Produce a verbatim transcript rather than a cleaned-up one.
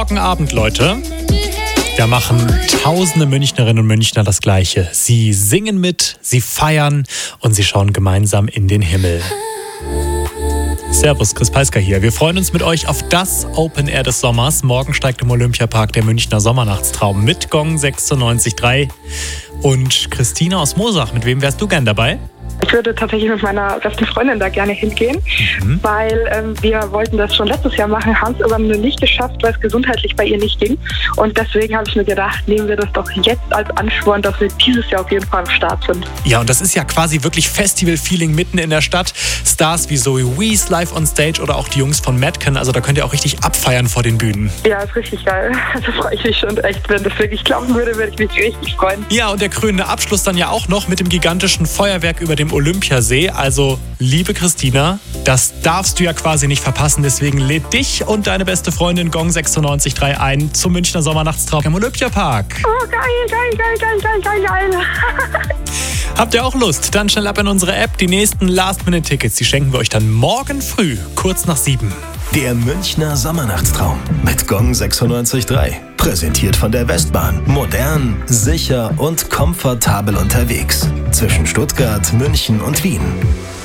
Morgen Abend, Leute, da machen tausende Münchnerinnen und Münchner das Gleiche. Sie singen mit, sie feiern und sie schauen gemeinsam in den Himmel. Servus, Chris Peisker hier. Wir freuen uns mit euch auf das Open Air des Sommers. Morgen steigt im Olympiapark der Münchner Sommernachtstraum mit Gong sechsundneunzig Komma drei. Und Christina aus Moosach, mit wem wärst du gern dabei? Ich würde tatsächlich mit meiner besten Freundin da gerne hingehen, mhm. weil ähm, wir wollten das schon letztes Jahr machen, haben es aber nur nicht geschafft, weil es gesundheitlich bei ihr nicht ging. Und deswegen habe ich mir gedacht, nehmen wir das doch jetzt als Ansporn, dass wir dieses Jahr auf jeden Fall am Start sind. Ja, und das ist ja quasi wirklich Festival-Feeling mitten in der Stadt. Stars wie Zoe Wees live on stage oder auch die Jungs von Madcon, also da könnt ihr auch richtig abfeiern vor den Bühnen. Ja, ist richtig geil. Da freue ich mich schon echt. Wenn das wirklich klappen würde, würde ich mich richtig freuen. Ja, und der krönende Abschluss dann ja auch noch mit dem gigantischen Feuerwerk über dem Olympiasee. Also, liebe Christina, das darfst du ja quasi nicht verpassen. Deswegen lädt dich und deine beste Freundin Gong sechsundneunzig Komma drei ein zum Münchner Sommernachtstraum im Olympiapark. Oh, geil, geil, geil, geil, geil, geil, geil. Habt ihr auch Lust? Dann schnell ab in unsere App. Die nächsten Last-Minute-Tickets, die schenken wir euch dann morgen früh, kurz nach sieben. Der Münchner Sommernachtstraum mit Gong sechsundneunzig Komma drei. Präsentiert von der Westbahn. Modern, sicher und komfortabel unterwegs. Zwischen Stuttgart, München und Wien.